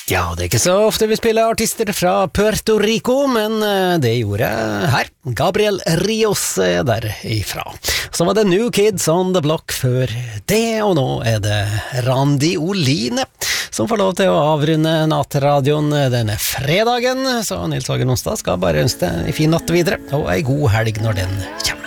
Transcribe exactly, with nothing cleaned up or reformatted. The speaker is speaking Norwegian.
Ja, det er ikke så ofte vi spiller artister fra Puerto Rico, men det gjorde jeg her. Gabriel Rios er derifra. Så var det New Kids on the Block før det, og nå er det Randi Oline som får lov til å avrunde nattradioen denne fredagen. Så Nils Åge Nonstad skal bare ønske deg en fin natt videre, og en god helg når den kommer.